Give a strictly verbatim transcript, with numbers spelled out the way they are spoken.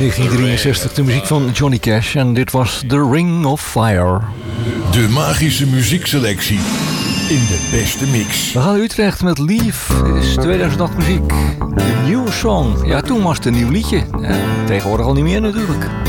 negentien drieënzestig, de muziek van Johnny Cash en dit was The Ring of Fire. De magische muziekselectie in de beste mix. We gaan naar Utrecht met Leave. Dit is tweeduizend acht muziek. De nieuwe song. Ja, toen was het een nieuw liedje. Ja, tegenwoordig al niet meer natuurlijk.